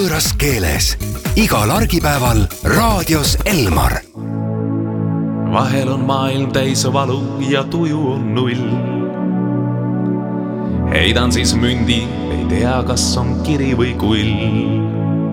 võõras keeles. Igal argipäeval raadios Elmar. Vahel on maailm täis valu ja tuju on null. Heidan siis mündi, ei tea, kas on kiri või kull.